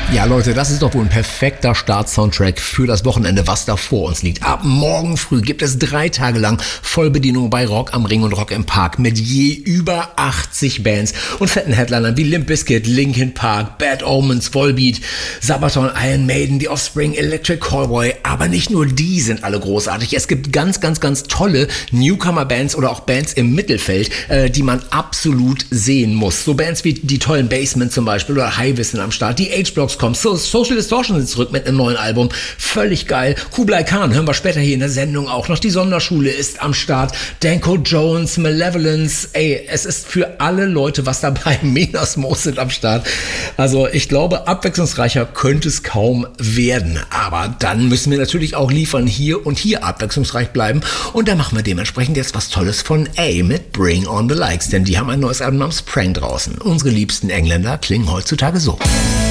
Ja, Leute, das ist doch wohl ein perfekter Start-Soundtrack für das Wochenende, was da vor uns liegt. Ab morgen früh gibt es 3 Tage lang Vollbedienung bei Rock am Ring und Rock im Park mit je über 80 Bands und fetten Headlinern wie Limp Bizkit, Linkin Park, Bad Omens, Volbeat, Sabaton, Iron Maiden, The Offspring, Electric Callboy. Aber nicht nur die sind alle großartig. Es gibt ganz tolle Newcomer-Bands oder auch Bands im Mittelfeld, die man absolut sehen muss. So Bands wie die tollen Basement zum Beispiel oder Highwiss sind am Start. Die H-Blocks kommen. Social Distortion sind zurück mit einem neuen Album. Völlig geil. Kublai Khan hören wir später hier in der Sendung auch noch. Die Sonderschule ist am Start. Danko Jones, Malevolence. Ey, es ist für alle Leute was dabei. Menasmos sind am Start. Also ich glaube, abwechslungsreicher könnte es kaum werden. Aber dann müssen wir natürlich auch liefern hier und hier abwechslungsreich bleiben. Und da machen wir dementsprechend jetzt was Tolles von A mit Bring on the Likes. Denn die haben ein neues Album namens Prank draußen. Unsere liebsten Engländer klingen heutzutage so.